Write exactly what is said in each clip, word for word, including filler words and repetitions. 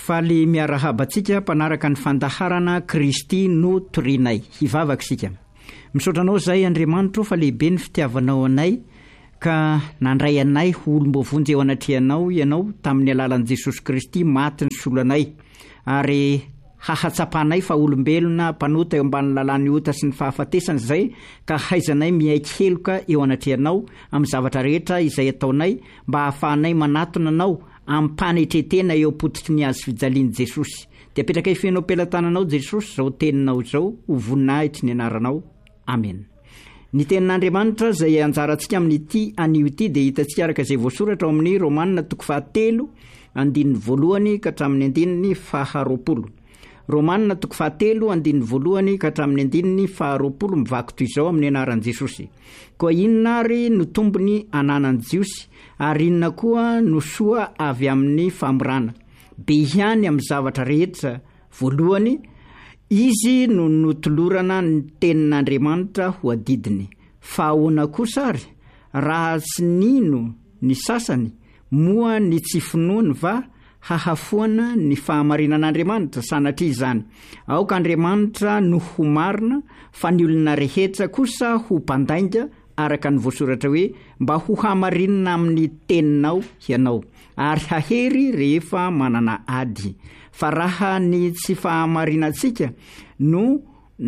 faly miarahabantsika mpanaraka ny fandaharana Kristy no torinay hivavaka sika. Misaotranao zay Andriamanitro fa lehibe ny fitiavanao anay ka nandray anay olombovonjy eo anatrehanao ianao tamin'ny alalan'i Jesosy Kristy maty ny solanay ary hahatsapanay fa olombelona mpanota eo ambany lalàny ota sy ny fahafatesana zay ka haizanay miaiky heloka eo anatrehanao amin'ny zavatra rehetra izay ataonay mba hahafahanay manatona anao ampanetretena eo potiky ny azy fijalian'i Jesosy. Dia apetraka ifenao pelantananao Jesosy zao teninao zao ho voninahitry ny anaranao. Amen. Ny tenin'Andriamanitra zay anjarantsika amin'ity anio ity dia hitantsika araka izay voasoratra ao amin'ny Romanina toko fahatelo andininy voalohany ka hatramin'ny andininy faharoapolo. Romanina toko fahatelo andininy voalohany ka hatramin'ny andininy faharoapolo mivaky toy izao amin'ny anaran'i Jesosy. Koa inona ary no tombony ananan'i Jiosy ary inona koa no soa avy amin'ny famorana. Be ihany amin'ny zavatra rehetra. Voalohany, izy no notolorana ny tenin'Andriamanitra ho adidiny. Fa ahoana kosa ary raha tsy nino ny sasany moa ny tsy finoany va hahafoana ny fahamarinan'Andriamanitra sanatria izany. Aoka Andriamanitra no ho marina fa ny olona rehetra kosa ho mpandainga araka ny voasoratra hoe mba ho hamarinana amin'ny teninao ianao ary hahery rehefa manana ady. Fa raha ny tsy fahamarinantsika no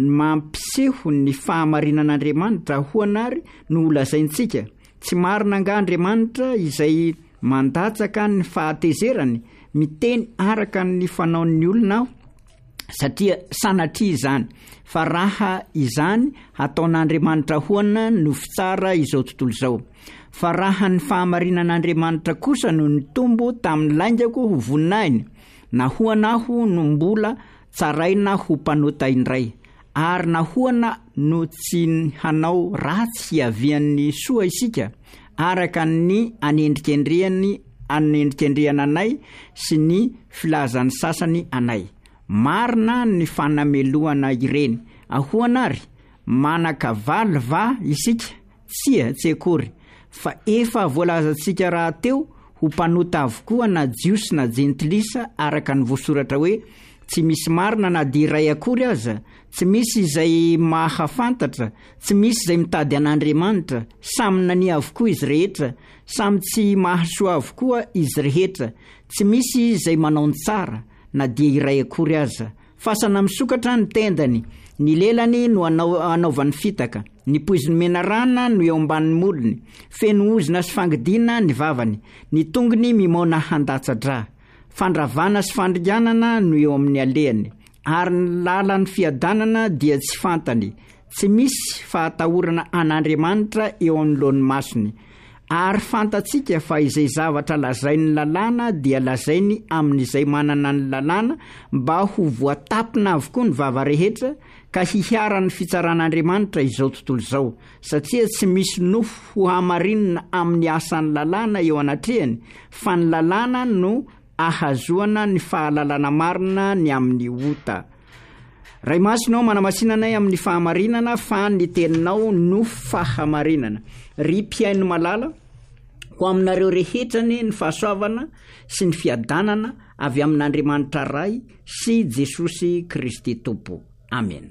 mampiseho ny fahamarinan'Andriamanitra ho anary no holazaintsika. Tsy marina anga Andriamanitra izay mandatsaka ny fahatezerany miteny araka ny fanaon'ny olona satria sanatria izany. Fa raha izany ataon'Andriamanitra hoana no fitsara izao tontolo izao. Fa raha ny fahamarinan'Andriamanitra kosa no nitombo tamin'ny laingako ho voninahiny, nahoana aho no mbola tsaraina ho mpanota indray, ary nahoana no tsy hanao ratsy hiavian'ny soa isika araka ny anendrikendriany anendrikendriana anay sy ny filazan'ny sasany anay. Marina ny fanameloana ireny. Ahoana ary manakavaly va isika? Tsia, tsy akory. Fa efa voalazantsika raha teo ho mpanota avokoa na Jiosy na jentilisa araka ny voasoratra hoe tsy misy marina na dia iray akory aza, tsy misy izay mahafantatra, tsy misy izay mitady an'Andriamanitra, samy nania avokoa izy rehetra, samy tsy mahasoa avokoa izy rehetra, tsy misy izay manao ny tsara na dia iray akory aza. Fasana misokatra ny tendany, ny lelany no anao, anaovany fitaka, ny poiziny mena rana no eo ambanin'ny molony, feno ozina sy fangidina ny vavany, ny tongony mimona handatsa-dra, fandravana sy fandrianana no eo amin'ny alehany, ary ny lalan'ny fiadanana dia tsy fantany. Tsy misy fahatahorana an'Andriamanitra eo amin'ny lohan'ny masony. Ary fantatsika fa izay zavatra lazain'ny lalàna dia lazainy amin'izay manana ny lalàna mba ho voatapina avokoa ny vava rehetra ka hihiaran'ny fitsaran'Andriamanitra izao tontolo izao. Satria tsy misy nofo ho hamarinina amin'ny asan'ny lalàna eo anatrehany, fa ny lalàna no ahazoana ny fahalalana marina ny amin'ny ota. Ray masinao manamasinanay amin'ny fahamarinana fa ny teninao no fahamarinana. Ry mpiaino malala, ho aminareo rehetrany ny fahasoavana sy ny fiadanana avy amin'Andriamanitra ray sy Jesosy Kristy Tompo. Amen.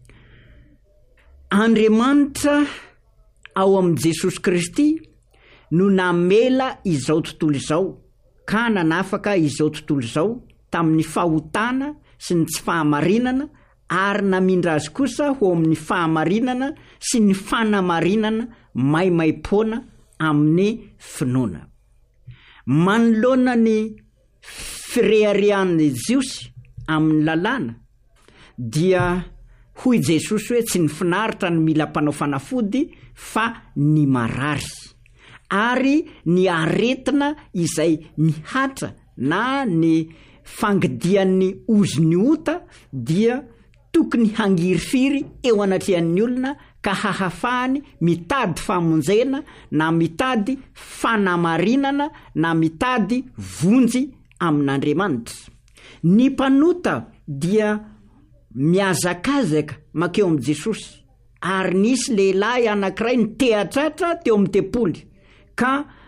Andriamanitra ao amin'i Jesosy Kristy no namela izao tontolo izao ka nanafaka izao tontolo izao tamin'ny fahotana sy ny tsy fahamarinana, ary namindra azy kosa ho amin'ny fahamarinana sy ny fanamarinana maimaim-poana amin'ny finoana. Manoloana ny fireharehan'ny Jiosy amin'ny lalàna dia hoy Jesosy hoe tsy ny finaritra ny mila mpanao fanafody fa ny marary, ary ny aretina izay mihatra na ny fangidian'ny ozin'ny ota dia tokony hangirifiry eo anatrehan'ny olona ka hahafahany mitady famonjena na mitady fanamarinana na mitady vonjy amin'Andriamanitra. Ny mpanota dia miazakazaka makeo amin'i Jesosy, ary nisy lehilahy anankiray ny tehatratra teo amin'ny tempoly ka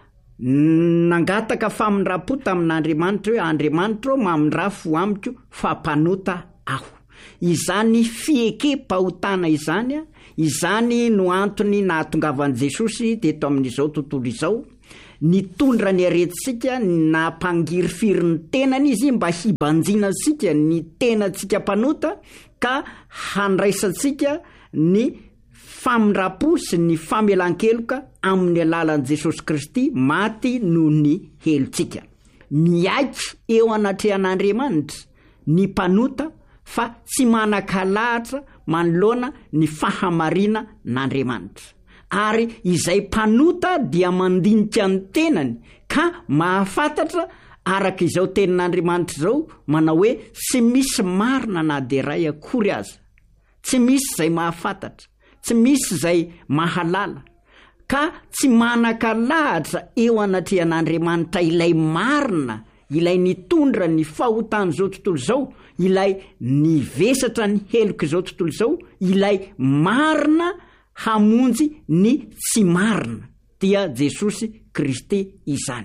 nangataka famindrapo tamin'Andriamanitra hoe Andriamanitra mamindra fo amiko fa mpanota aho. Izany fieke-pahotana izany a, izany no antony nahatongavan'i Jesosy teto amin'izao tontolo izao nitondra ny aretintsika, nampangiry ny tenany izy mba hibanjinantsika ny tenantsika mpanota ka handraisantsika ny famindrapo sy ny famelan-keloka amin'ny alalan'i Jesosy Kristy maty noho ny helontsika. Miaiky eo anatrehan'Andriamanitra ny mpanota fa tsy manan-kalahatra manoloana ny fahamarina n'Andriamanitra. Ary izay mpanota dia mandinika ny tenany ka mahafantatra araka izao tenin'Andriamanitra izao manao hoe tsy misy marina na de ray akory aza, tsy misy izay mahafantatra, tsy misy izay mahalala, ka tsy manan-kalahatra eo anatrehan'Andriamanitra ilay marina, ilay nitondra ny fahotana zao tontolo izao, ilay nivesatra ny heloka izao tontolo izao, ilay marina hamonjy ny tsy marina dia Jesosy Kristy izany.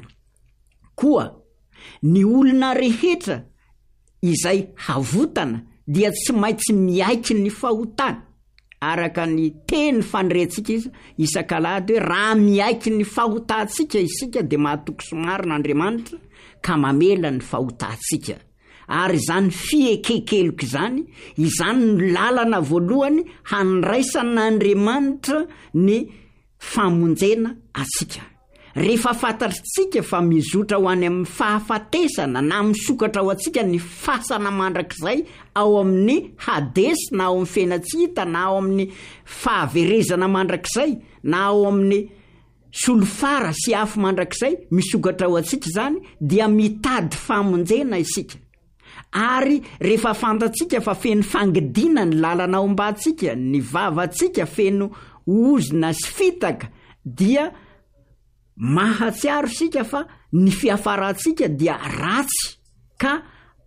Koa ny olona rehetra izay havotana dia tsy maintsy miaiky ny fahotana. Araka ny teny faniretsika izy isan-kalady hoe raha miaiky ny fahotantsika isika dia mahatoky sy marin'Andriamanitra ka mamela ny fahotantsika. Ary izany fiekekeloka izany, izany ny lalana voalohany handraisan'Andriamanitra ny famonjena atsika. Rehefa fantatritsika fa mizotra ho any amin'ny fahafatesana na misokatra ho atsika ny fasana mandrakizay ao amin'ny hadesy na ao amin'ny fenatsita na ao amin'ny fahaverezana mandrakizay na ao amin'ny solofara sy afo mandrakizay, misokatra ho atsika izany dia mitady famonjena isika. Ary rehefa fantatsika fa feno fangidina ny lalana ao mbantsika, ny vavantsika feno ozina sy fitaka, dia mahatsiaro sika fa ny fiafarantsika dia ratsy ka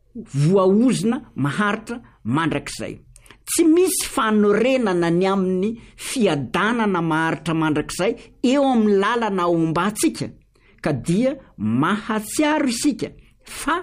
voaozina maharitra mandrakizay. Tsy misy fanorenana ny amin'ny fiadanana maharitra mandrakizay eo amin'ny lalana ao mbantsika, ka dia mahatsiaro isika fa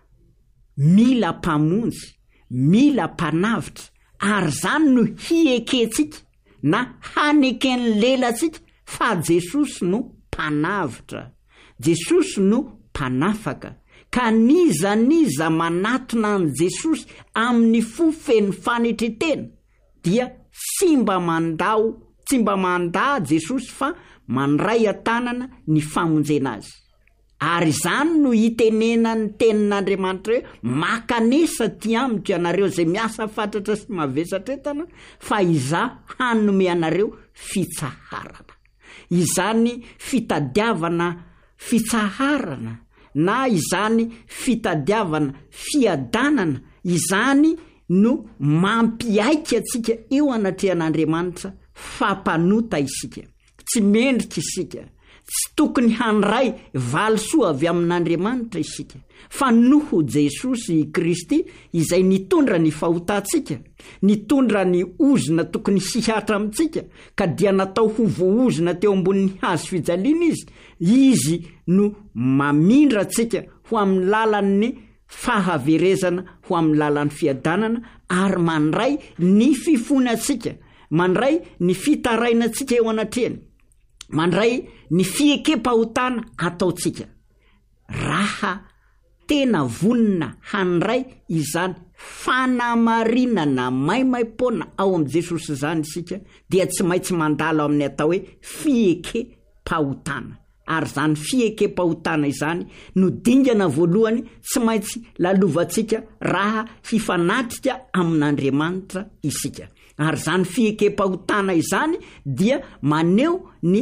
mila mpamonjy, mila mpanavitra, ary zany no hieketsika na haneken'ny lelantsika fa Jesosy no mpanavitra, Jesosy no mpanafaka. Ka niza niza manatona an' Jesosy amin'ny fo feno fanetretena dia tsy mba mandao, tsy mba manda Jesosy fa mandray atanana ny famonjena azy. Ary izany no hitenena ny tenin'Andriamanitra hoe makanesa ty amiko ianareo zay miasa fatratra sy mavesatra entana fa izaho hanome anareo fitsaharana. Izany fitadiavana fitsaharana na izany fitadiavana fiadanana, izany no mampiaiky atsika eo anatrehan'Andriamanitra fa mpanota isika. Tsy mendrika isika, tsy tokony handray valisoa avy amin'Andriamanitra isika, fa noho Jesosy Kristy izay nitondra ny fahotantsika, nitondra ny ozina tokony hihatra amintsika, ka dia natao ho voaozina teo ambonin'ny hazo fijaliana izy, izy no mamindra atsika ho amin'ny lalan'ny fahaverezana, ho amin'ny lalan'ny fiadanana, ary mandray ny fifony atsika, mandray ny fitaraina atsika eo anatrehany, mandray ny fieke-pahotana ataotsika. Raha tena vonina handray izany fanamarinana maimaim-pona ao am' Jesosy izany isika, dia tsy maintsy mandalo amin'ny atao hoe fieke-pahotana. Ary zany fieke-pahotana izany no dingana voalohany tsy maintsy lalovantsika raha hifanatrika amin'Andriamanitra isika. Ary zany fieke-pahotana izany dia maneho ny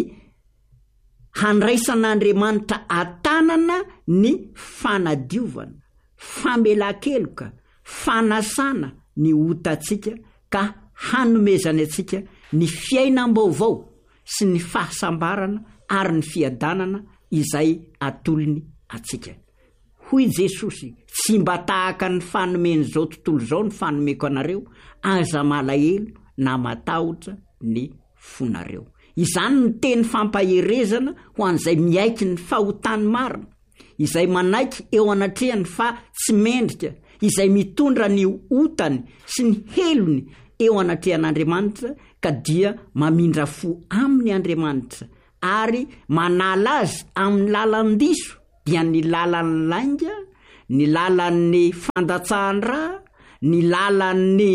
handraisan'Andriamanitra atanana ny fanadiovana, famelan-keloka, fanasana ny otatsika, ka hanomezany atsika ny fiainam-baovao sy ny fahasambarana ary ny fiadanana izay atolony atsika. Hoy Jesosy, tsy mba tahaka ny fanomeny zao tontolo zao ny fanomeko anareo, aza malahelo na matahotra ny fonareo. izany ny teny fampaherezana ho an'izay miaiky ny fahotany marina, izay manaiky eo anatrehany fa tsy mendrika, izay mitondra ny otany sy ny helony eo anatrehan'Andriamanitra ka dia mamindra fo amin'ny Andriamanitra ary manala azy amin'ny lalan-diso dia ny lalan'ny lainga, ny lalan'ny fandatsahan-dra, ny lalan'ny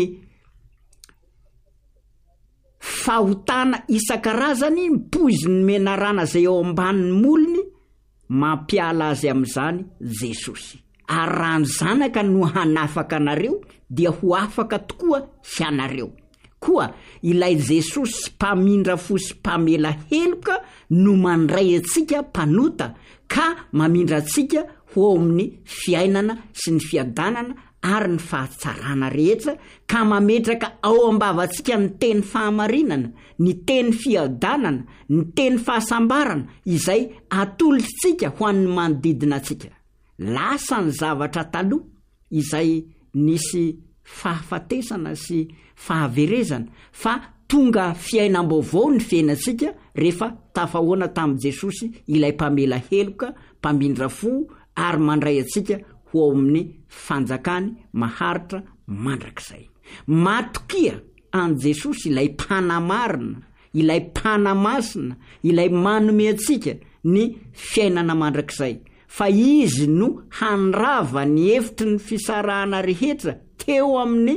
fahotana isan-karazany, mipoiziny menarana zay eo ambanin'ny molony, mampiala azy amin'izany Jesosy. Ary raha ny zanaka no hanafaka anareo dia ho afaka tokoa ianareo. Koa ilay Jesosy mpamindra fo sy mpamela heloka no mandray antsika mpanota ka mamindra antsika ho amin'ny fiainana sy ny fiadanana ary ny fahatsarana rehetra, ka mametraka ao ambavantsika ny teny fahamarinana, ny teny fiadanana, ny teny fahasambarana izay atolotsika ho an'ny manodidina antsika. Lasa ny zavatra taloha izay nisy fahafatesana sy fahaverezana, fa tonga fiainam-baovao ny fiainantsika rehefa tafahoana tamin'i Jesosy ilay mpamela heloka, mpamindra fo ary mandray antsika ho amin'ny fanjakany maharitra mandrakizay. Matokia an Jesosy ilay mpanamarina, ilay mpanamasina, ilay manome antsika ny fiainana mandrakizay, fa izy no hanrava ny hevitry ny fisarahana rehetra teo amin'ny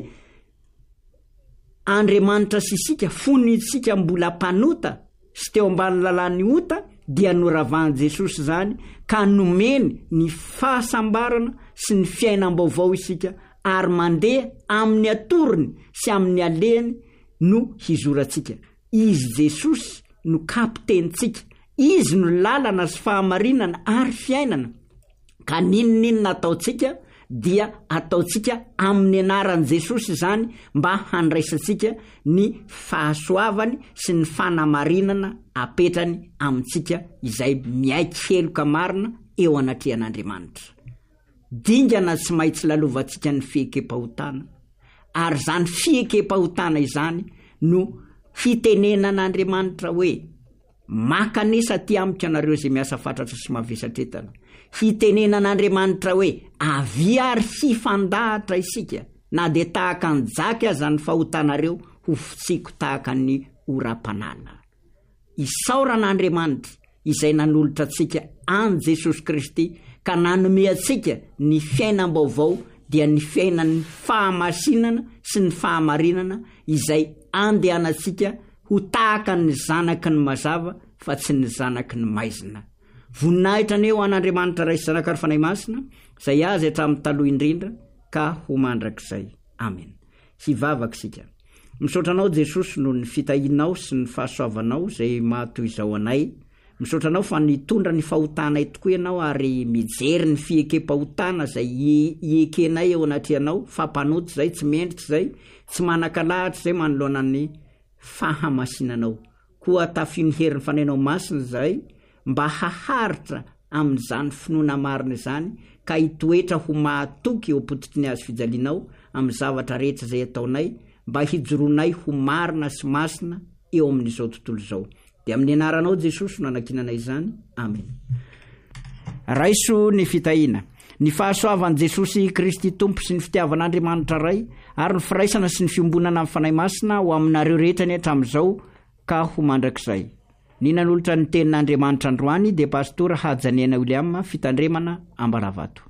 Andriamanitra sy isika, fonitsika mbola mpanota sy teo ambany lalàn'ny ota, dia noravahany Jesosy zany ka nomeny ny fahasambarana sy ny fiainam-baovao isika, ary mandeha amin'ny atorony sy amin'ny alehany no hizorantsika. Izy Jesosy no kapitentsika, izy no lalana sy fahamarinana ary fiainana, ka ninoninona ataotsika dia ataotsika amin'ny anaran'i Jesosy zany mba handraisantsika ny fahasoavany sy ny fanamarinana apetrany amintsika izay miaiky heloka marina eo anatrehan'Andriamanitra. Dingana tsy maintsy lalovantsika ny fiekepahotana, ary zany fiekepahotana izany no hitenenan'Andriamanitra hoe: makanesa ty amiko anareo zay miasa fatratra sy mavesatretana. Hitenenan'Andriamanitra hoe avia ary hifandahatra isika, na de tahaka ny jaky aza ny fahotanareo ho fitsiko tahaka ny oram-panala. Isaoran'Andriamanitra izay nanolotra antsika an Jesosy Kristy ka nanome antsika ny fiainam-baovao, dia ny fiainan'ny fahamasinana sy ny fahamarinana izay andehanantsika ho tahaka ny zanaky ny mazava fa tsy ny zanaky ny maizina. Voninahitra aneo an'Andriamanitra ray sy zanaka ary fanahy masina, zay azy hatramin'ny taloha indrindra ka ho mandrakizay. Amen. Hivavaka isika. Misaotranao Jesosy noho ny fitahinao sy ny fahasoavanao zay mahatoy izao anay. Misaotranao fa nitondra ny fahotanay tokoa ianao ary mijery ny fiekepahotana zay iekenay eo anatrehanao, fampanoty zay, tsy mendritra zay, tsy manakalahatra zay manoloana ny fahamasinanao. Koa tafio ny herin'ny fanainao masina zay mba haharitra amin'izany finoana marina izany, ka hitoetra ho mahatoky eo ampototry ny azy fijalianao amin'ny zavatra rehetra zay ataonay, mba hijoronay ho marina sy masina eo amin'izao tontolo izao. Dia amin'ny anaranao Jesosy no anakinanay izany. Amen. Raiso ny fitahina. Ny fahasoavan'i Jesosy Kristy Tompo sy ny fitiavan'Andriamanitra ray ary ny firaisana sy ny fiombonana amin'ny fanahy masina ho aminareo rehetra ny hatramin'izao ka ho mandrakizay. Ny nanolotra ny tenin'Andriamanitra androany dia pastora Hajanena William, fitandremana Ambaravato.